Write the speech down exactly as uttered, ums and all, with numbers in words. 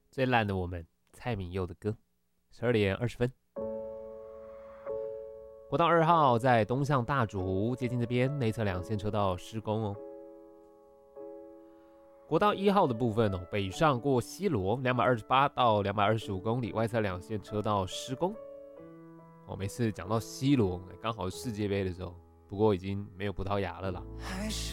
最烂的我们，蔡旻佑的歌。十二点二十分。国道二号在东向大竹接近这边内侧两线车道施工哦。国道一号的部分哦，北上过西螺两百二十八到两百二十五公里，外侧两线车道施工。哦，每次讲到西螺，刚好是世界杯的时候，不过已经没有葡萄牙了啦。